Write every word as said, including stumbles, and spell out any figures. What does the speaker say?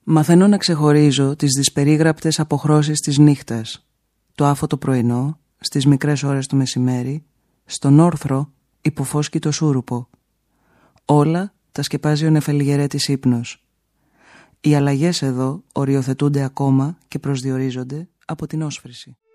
Μαθαίνω να ξεχωρίζω τις δυσπερίγραπτες αποχρώσεις της νύχτας, το άφωτο πρωινό, στις μικρές ώρες του μεσημέρι, στον όρθρο υποφόσκητο σούρουπο. Όλα τα σκεπάζει ο νεφελιγερέτης ύπνος. Οι αλλαγές εδώ οριοθετούνται ακόμα και προσδιορίζονται από την όσφρηση.